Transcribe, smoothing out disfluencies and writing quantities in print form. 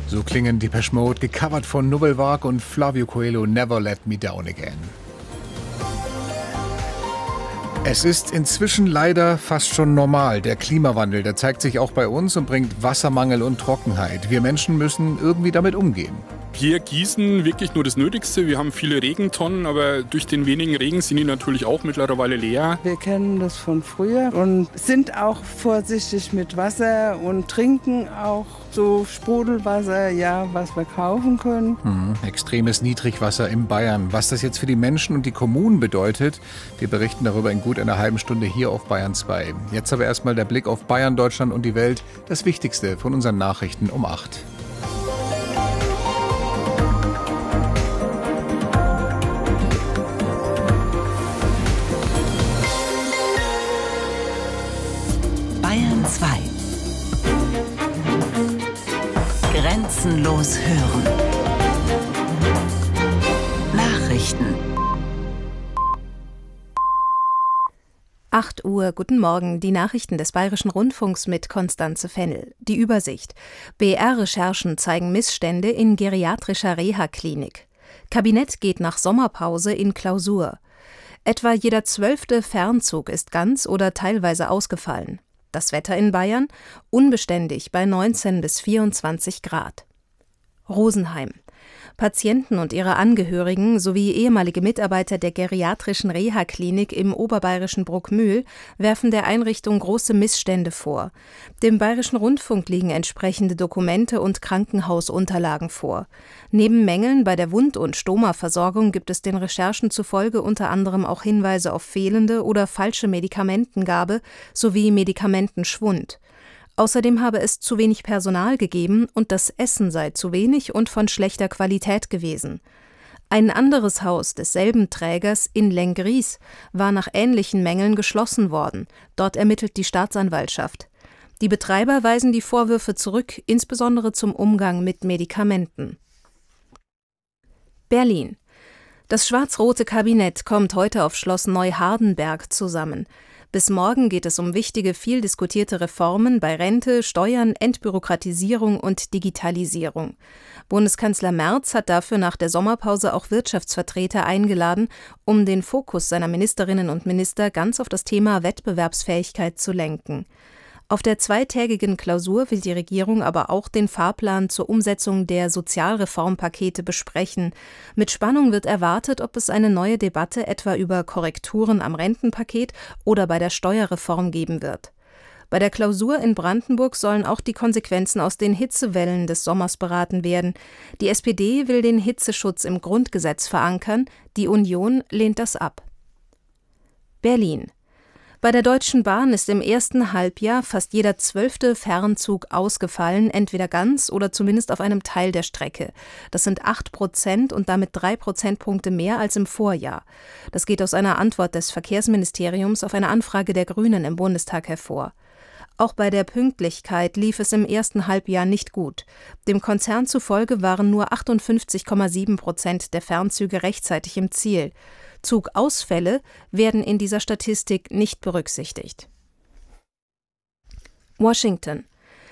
So klingen Depeche Mode, gecovert von Nouvelle Vague und Flavio Coelho, Never Let Me Down Again. Es ist inzwischen leider fast schon normal. Der Klimawandel, der zeigt sich auch bei uns und bringt Wassermangel und Trockenheit. Wir Menschen müssen irgendwie damit umgehen. Wir gießen wirklich nur das Nötigste. Wir haben viele Regentonnen, aber durch den wenigen Regen sind die natürlich auch mittlerweile leer. Wir kennen das von früher und sind auch vorsichtig mit Wasser und trinken auch so Sprudelwasser, ja, was wir kaufen können. Extremes Niedrigwasser in Bayern. Was das jetzt für die Menschen und die Kommunen bedeutet, wir berichten darüber in gut einer halben Stunde hier auf Bayern 2. Jetzt aber erstmal der Blick auf Bayern, Deutschland und die Welt. Das Wichtigste von unseren Nachrichten um 8. Bayern 2. Grenzenlos hören. Nachrichten. 8 Uhr, guten Morgen, die Nachrichten des Bayerischen Rundfunks mit Konstanze Fennel. Die Übersicht. BR-Recherchen zeigen Missstände in geriatrischer Reha-Klinik. Kabinett geht nach Sommerpause in Klausur. Etwa jeder 12. Fernzug ist ganz oder teilweise ausgefallen. Das Wetter in Bayern? Unbeständig bei 19 bis 24 Grad. Rosenheim. Patienten und ihre Angehörigen sowie ehemalige Mitarbeiter der geriatrischen Reha-Klinik im oberbayerischen Bruckmühl werfen der Einrichtung große Missstände vor. Dem Bayerischen Rundfunk liegen entsprechende Dokumente und Krankenhausunterlagen vor. Neben Mängeln bei der Wund- und Stoma-Versorgung gibt es den Recherchen zufolge unter anderem auch Hinweise auf fehlende oder falsche Medikamentengabe sowie Medikamentenschwund. Außerdem habe es zu wenig Personal gegeben und das Essen sei zu wenig und von schlechter Qualität gewesen. Ein anderes Haus desselben Trägers in Lenggries war nach ähnlichen Mängeln geschlossen worden. Dort ermittelt die Staatsanwaltschaft. Die Betreiber weisen die Vorwürfe zurück, insbesondere zum Umgang mit Medikamenten. Berlin. Das schwarz-rote Kabinett kommt heute auf Schloss Neuhardenberg zusammen. Bis morgen geht es um wichtige, viel diskutierte Reformen bei Rente, Steuern, Entbürokratisierung und Digitalisierung. Bundeskanzler Merz hat dafür nach der Sommerpause auch Wirtschaftsvertreter eingeladen, um den Fokus seiner Ministerinnen und Minister ganz auf das Thema Wettbewerbsfähigkeit zu lenken. Auf der zweitägigen Klausur will die Regierung aber auch den Fahrplan zur Umsetzung der Sozialreformpakete besprechen. Mit Spannung wird erwartet, ob es eine neue Debatte etwa über Korrekturen am Rentenpaket oder bei der Steuerreform geben wird. Bei der Klausur in Brandenburg sollen auch die Konsequenzen aus den Hitzewellen des Sommers beraten werden. Die SPD will den Hitzeschutz im Grundgesetz verankern, die Union lehnt das ab. Berlin. Bei der Deutschen Bahn ist im ersten Halbjahr fast jeder 12. Fernzug ausgefallen, entweder ganz oder zumindest auf einem Teil der Strecke. Das sind 8% und damit 3 Prozentpunkte mehr als im Vorjahr. Das geht aus einer Antwort des Verkehrsministeriums auf eine Anfrage der Grünen im Bundestag hervor. Auch bei der Pünktlichkeit lief es im ersten Halbjahr nicht gut. Dem Konzern zufolge waren nur 58,7% der Fernzüge rechtzeitig im Ziel. Zugausfälle werden in dieser Statistik nicht berücksichtigt. Washington.